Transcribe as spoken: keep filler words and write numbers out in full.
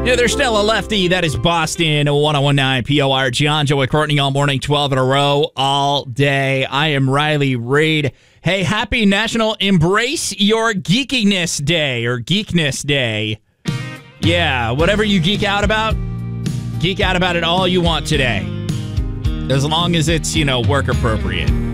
Yeah, there's still a lefty. That is Boston, one oh one nine P O R. John, Joey Courtney all morning, twelve in a row, all day. I am Riley Reid. Hey, happy National Embrace Your Geekiness Day, or Geekness Day. Yeah, whatever you geek out about, geek out about it all you want today. As long as it's, you know, work appropriate.